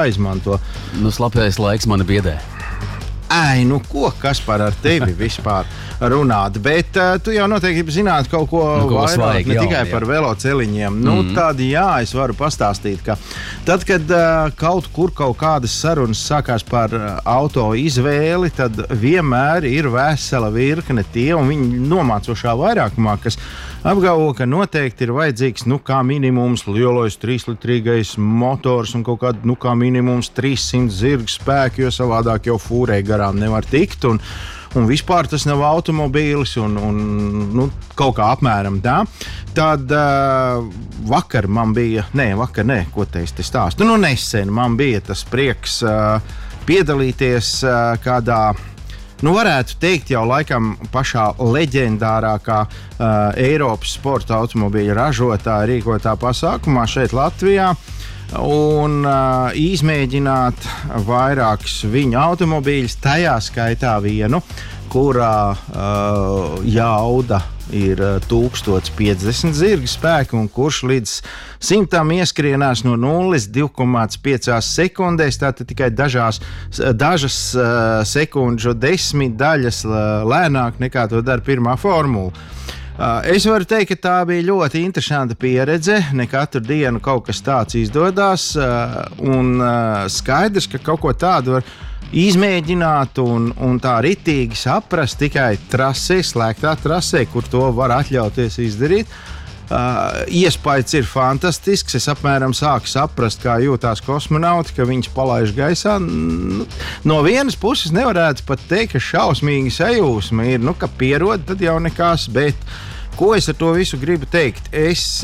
jāizmanto. Slapjais laiks mani biedē. Ko Kaspar ar tevi vispār runāt, bet tu jau noteikti zināt kaut ko vairāk, svaigi, ne tikai par veloceliņiem. Tad es varu pastāstīt, ka tad, kad kaut kādas sarunas sākās par auto izvēli, tad vienmēr ir vesela virkne tie, un viņi nomācošā vairākumā, kas apgalvo, ka noteikti ir vajadzīgs, kā minimums lielais 3-litrīgais motors un kaut kāda, kā minimums 300 zirgu spēku, jo savādāk jau fūrē garām nevar tikt, un vispār tas nav automobīlis, un kaut kā apmēram tā. Tad vakar man bija, ko te es stāstu? Nesen man bija tas prieks piedalīties kādā, varētu teikt, jau laikam pašā leģendārākā Eiropas sporta automobīļa ražotāja rīkotā pasākumā šeit Latvijā un izmēģināt vairākus viņu automobīļus, tajā skaitā vienu, kurā jauda ir 1050 zirga spēki un kurš līdz 100 ieskrienās no 0,2,5 sekundēs, tātad tikai dažas sekundžu desmitdaļas lēnāk nekā to dara pirmā formula. Es varu teikt, ka tā bija ļoti interesanta pieredze. Ne katru dienu kaut kas tāds izdodas, un skaidrs, ka kaut ko tādu var izmēģināt un tā ritīgi saprast tikai trasē, slēgtā trasē, kur to var atļauties izdarīt. Iespējas ir fantastisks. Es apmēram sāku saprast, kā jūtās kosmonauti, ka viņus palaiž gaisā. No vienas puses nevarētu pat teikt, ka šausmīgi sajūsma ir, ka pierod, tad jau nekas, bet ko es ar to visu gribu teikt? Es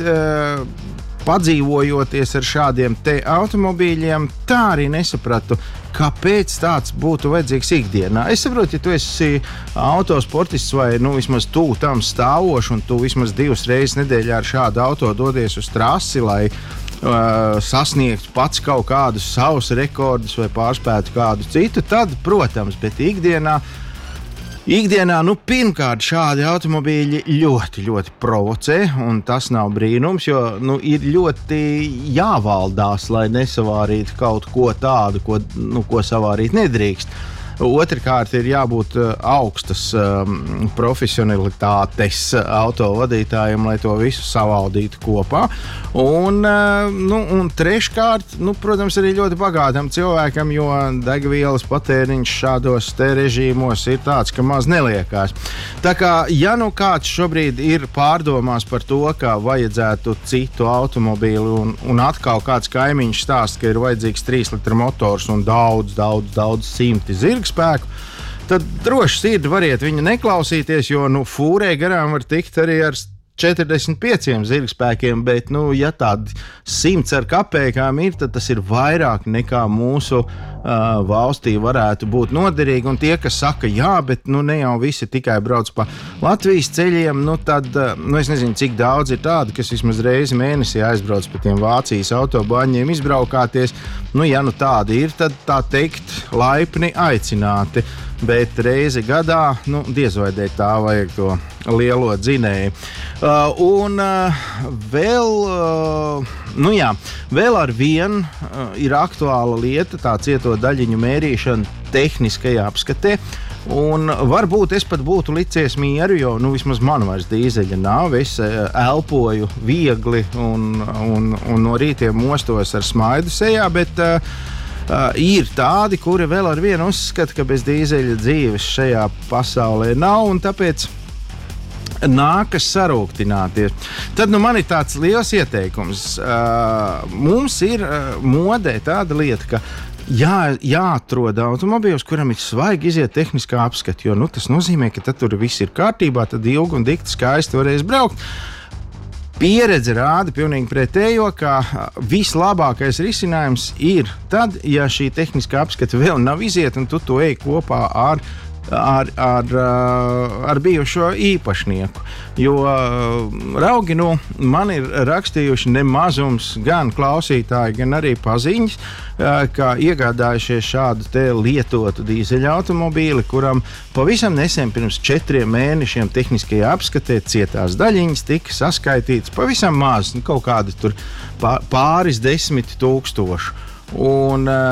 padzīvojoties ar šādiem te automobīļiem, tā arī nesapratu, kāpēc tāds būtu vajadzīgs ikdienā. Es saprotu, ja tu esi autosportists vai vismaz tuvu tam stāvošs, un tu vismaz 2 reizes nedēļā ar šādu auto dodies uz trasi, lai sasniegtu pats kaut kādus savus rekordus vai pārspētu kādu citu, tad, protams, bet ikdienā, pirmkārt, šādi automobīļi ļoti, ļoti provocē, un tas nav brīnums, jo ir ļoti jāvaldās, lai nesavārītu kaut ko tādu, ko savārīt nedrīkst. Otrkārt, ir jābūt augstas profesionalitātes autovadītājiem, lai to visu savaldītu kopā. Un treškārt, protams, arī ļoti bagātam cilvēkam, jo degvielas patēriņš šādos te režīmos ir tāds, ka maz neliekās. Tā kā, ja kāds šobrīd ir pārdomās par to, ka vajadzētu citu automobīlu, un atkal kāds kaimiņš stāsta, ka ir vajadzīgs 3 litra motors un daudz simti zirga spēku, tad droši sirdi variet viņu neklausīties, jo fūrē garām var tikt arī ar 45 zirgspēkiem, bet, ja tādi 100 ar kapēkām ir, tad tas ir vairāk nekā mūsu valstī varētu būt noderīgi. Un tie, kas saka, jā, bet ne jau visi tikai brauc pa Latvijas ceļiem, tad es nezinu, cik daudz ir tādi, kas vismaz reizi mēnesī aizbrauc pa tiem Vācijas autobaņiem izbraukāties. Ja tādi ir, tad tā teikt laipni aicināti. Bet reizi gadā, diez vai dēļ tā vajag to lielo dzinēju. Vēl ar vienu ir aktuāla lieta, tā cieto daļiņu mērīšana tehniskajā apskatē. Un varbūt es pat būtu licies mieru, jo vismaz man vairs dīzeļa nav. Es elpoju viegli un no rītiem mostos ar smaidu sejā, bet ir tādi, kuri vēl ar vienu uzskata, ka bez dīzeļa dzīves šajā pasaulē nav, un tāpēc nākas sarūktināties. Tad man ir tāds liels ieteikums. Mums ir modē tāda lieta, ka jāatrod automobīls, kuram ir svaigi iziet tehniskā apskata, jo tas nozīmē, ka tad tur viss ir kārtībā, tad ilgi un dikti skaisti varēs braukt. Pieredze rāda pilnīgi pretējo, ka vislabākais risinājums ir tad, ja šī tehniskā apskata vēl nav iziet, un tu to ej kopā ar bijušo īpašnieku. Jo raugi man ir rakstījuši nemazums gan klausītāji, gan arī paziņas, ka iegādājušies šādu te lietotu dīzeļa automobīli, kuram pavisam nesen pirms 4 mēnešiem tehniskajā apskatē cietās daļiņas tika saskaitītas pavisam maz, kaut kādi tur pāris 10 000. Un